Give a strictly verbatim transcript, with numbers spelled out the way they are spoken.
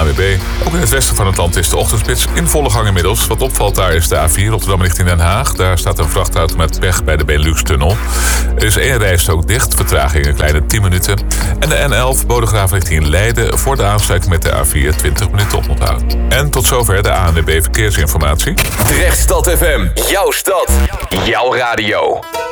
A N W B. Ook in het westen van het land is de ochtendspits in volle gang inmiddels. Wat opvalt daar is de A vier Rotterdam richting Den Haag. Daar staat een vrachtauto met pech bij de Benelux-tunnel. Er is één rijstrook dicht, vertraging een kleine tien minuten. En de N elf Bodegraven richting Leiden voor de aansluiting met de A vier twintig minuten oponthoud. En tot zover de A N W B Verkeersinformatie. Drechtstad F M, jouw stad, jouw radio.